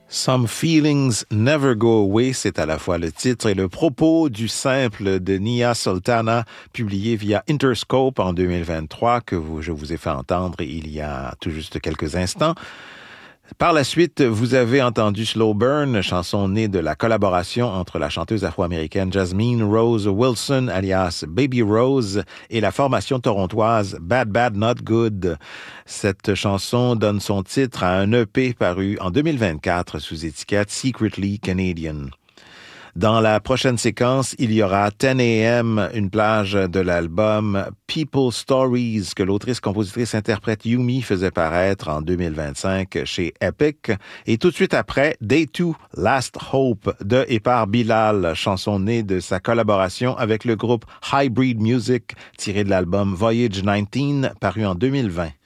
Some Feelings Never Go Away, c'est à la fois le titre et le propos du simple de Nia Sultana, publié via Interscope en 2023, que je vous ai fait entendre il y a tout juste quelques instants. Par la suite, vous avez entendu Slow Burn, chanson née de la collaboration entre la chanteuse afro-américaine Jasmine Rose Wilson, alias Baby Rose, et la formation torontoise Bad Bad Not Good. Cette chanson donne son titre à un EP paru en 2024 sous étiquette Secretly Canadian. Dans la prochaine séquence, il y aura 10 a.m., une plage de l'album People Stories que l'autrice-compositrice-interprète Yumi faisait paraître en 2025 chez Epic. Et tout de suite après, Day 2, Last Hope de et par Bilal, chanson née de sa collaboration avec le groupe Hybrid Music, tirée de l'album Voyage 19, paru en 2020.